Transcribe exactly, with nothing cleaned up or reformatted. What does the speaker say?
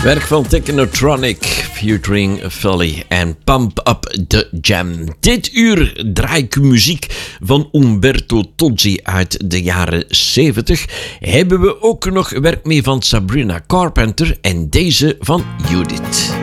Werk van Technotronic, featuring Folly en Pump Up the Jam. Dit uur draai ik muziek van Umberto Tozzi uit de jaren zeventig. Hebben we ook nog werk mee van Sabrina Carpenter en deze van Judith.